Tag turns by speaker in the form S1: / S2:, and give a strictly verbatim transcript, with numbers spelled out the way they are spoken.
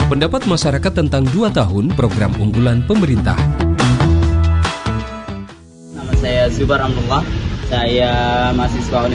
S1: Pendapat masyarakat tentang dua tahun program unggulan pemerintah.
S2: Nama saya Zubar Amrullah, saya mahasiswa